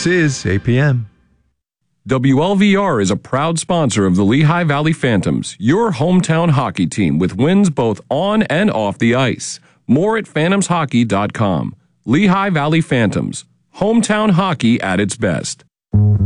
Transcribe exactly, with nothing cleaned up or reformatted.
This is eight p.m. W L V R is a proud sponsor of the Lehigh Valley Phantoms, your hometown hockey team with wins both on and off the ice. More at phantoms hockey dot com. Lehigh Valley Phantoms, hometown hockey at its best.